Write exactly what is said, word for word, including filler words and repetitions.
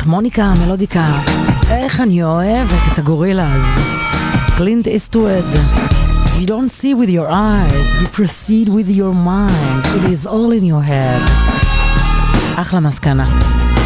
מוניקה, מלודיקה. איך אני אוהבת את הגורילאז. קלינט איסטווד. You don't see with your eyes, you proceed with your mind. It is all in your head. אחלה מסקנה.